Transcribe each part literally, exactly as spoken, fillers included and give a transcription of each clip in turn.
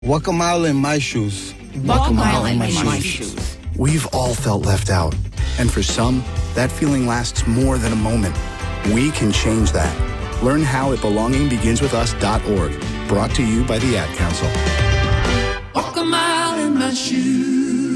Walk a mile in my shoes. Walk a mile in my shoes. We've all felt left out. And for some, that feeling lasts more than a moment. We can change that. Learn how at belonging begins with us dot org. Brought to you by the Ad Council. Walk a mile in my shoes.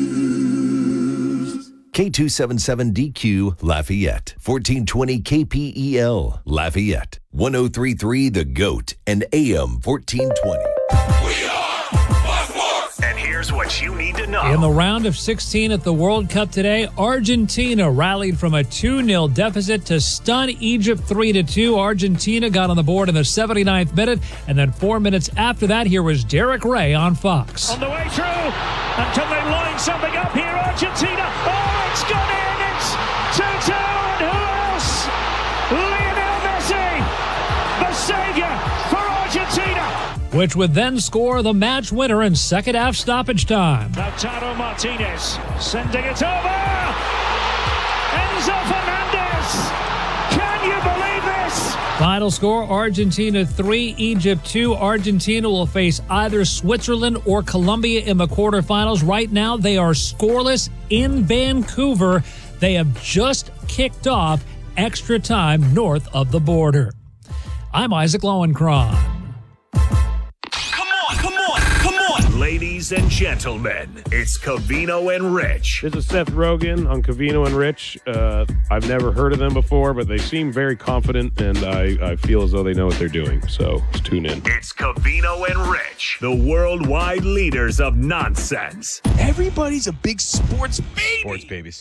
K two seventy-seven D Q Lafayette, fourteen twenty K P E L Lafayette, ten thirty-three The Goat, and A M fourteen twenty. We are Fox Sports. And here's what you need to know. In the round of sixteen at the World Cup today, Argentina rallied from a two nil deficit to stun Egypt three to two. Argentina got on the board in the seventy-ninth minute, and then four minutes after that, here was Derek Ray on Fox. On the way through, until they line something up here, Argentina. Oh, it's gone in. It's two two, and who else? Lionel Messi, the savior for Argentina. Which would then score the match winner in second half stoppage time. Lautaro Martinez sending it over. Enzo Fernandez. Can you believe this? Final score, Argentina three, Egypt two. Argentina will face either Switzerland or Colombia in the quarterfinals. Right now, they are scoreless in Vancouver. They have just kicked off extra time north of the border. I'm Isaac Lowenkron. Ladies and gentlemen, it's Covino and Rich. This is Seth Rogen on Covino and Rich. Uh, I've never heard of them before, but they seem very confident, and I, I feel as though they know what they're doing. So let's tune in. It's Covino and Rich, the worldwide leaders of nonsense. Everybody's a big sports baby. Sports babies.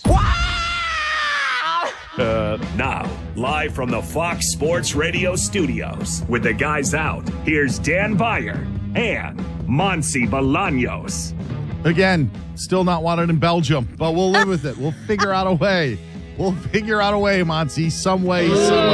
Wow! Uh, now, live from the Fox Sports Radio studios, with the guys out, here's Dan Beyer and Monsi Bolaños. Again, still not wanted in Belgium, but we'll live with it. We'll figure out a way. We'll figure out a way, Monsi, some way,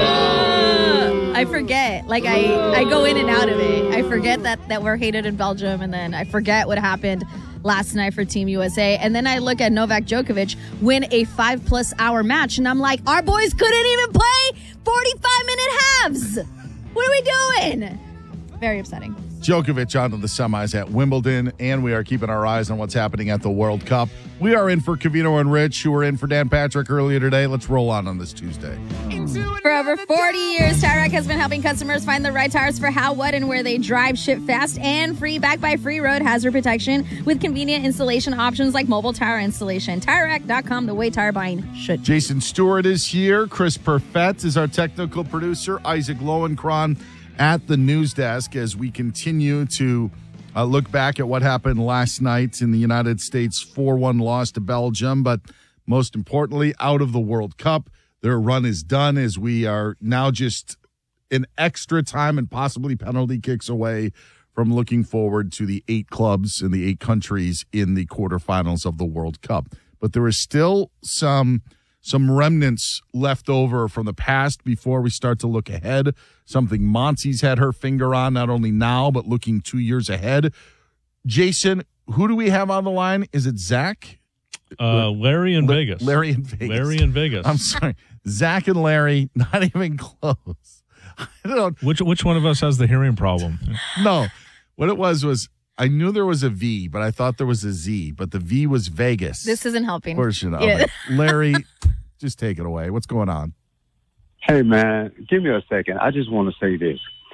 somehow. I forget. Like, I, I go in and out of it. I forget that, that we're hated in Belgium, and then I forget what happened last night for Team U S A. And then I look at Novak Djokovic win a five-plus hour match, and I'm like, our boys couldn't even play forty-five minute halves. What are we doing? Very upsetting. Djokovic onto the semis at Wimbledon, and we are keeping our eyes on what's happening at the World Cup. We are in for Covino and Rich, who were in for Dan Patrick earlier today. Let's roll on on this Tuesday. For over forty years, Tire Rack has been helping customers find the right tires for how, what, and where they drive. Ship fast and free, backed by free road hazard protection with convenient installation options like mobile tire installation. Tire Rack dot com, the way tire buying should. Jason Stewart is here. Chris Perfett is our technical producer. Isaac Lowenkron at the news desk as we continue to uh, look back at what happened last night in the United States four one loss to Belgium, but most importantly, out of the World Cup. Their run is done as we are now just an extra time and possibly penalty kicks away from looking forward to the eight clubs and the eight countries in the quarterfinals of the World Cup. But there is still some some remnants left over from the past before we start to look ahead. Something Monty's had her finger on, not only now, but looking two years ahead. Jason, who do we have on the line? Is it Zach? Uh, Larry in La- Vegas. Larry in Vegas. Larry in Vegas. I'm sorry. Zach and Larry, not even close. I don't Which which one of us has the hearing problem? No. What it was was I knew there was a V, but I thought there was a Z, but the V was Vegas. This isn't helping. Portion of Yeah. it. Larry, just take it away. What's going on? Hey, man, give me a second. I just want to say this.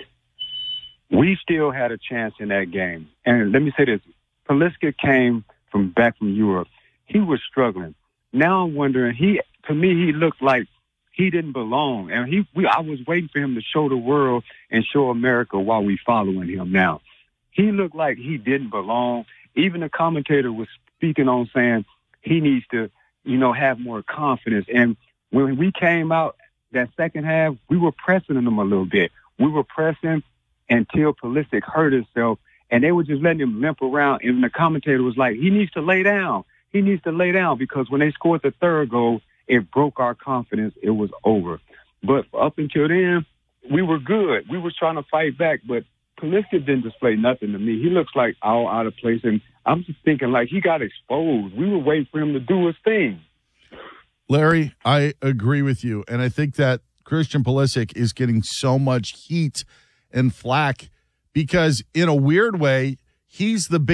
We still had a chance in that game. And let me say this. Pulisic came from back from Europe. He was struggling. Now I'm wondering, he to me, he looked like he didn't belong. And he, we, I was waiting for him to show the world and show America why we following him now. He looked like he didn't belong. Even the commentator was speaking on saying he needs to, you know, have more confidence. And when we came out that second half, we were pressing him a little bit. We were pressing until Pulisic hurt himself, and they were just letting him limp around. And the commentator was like, he needs to lay down. He needs to lay down, because when they scored the third goal, it broke our confidence. It was over. But up until then, we were good. We were trying to fight back, but Pulisic didn't display nothing to me. He looks like all out of place, and I'm just thinking like he got exposed. We were waiting for him to do his thing. Larry, I agree with you, and I think that Christian Pulisic is getting so much heat and flack because, in a weird way, he's the big